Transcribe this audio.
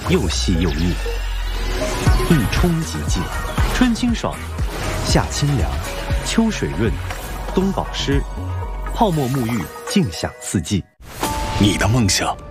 又细又腻，一冲即尽。春清爽，夏清凉，秋水润，冬保湿，泡沫沐浴，尽享四季。 你的梦想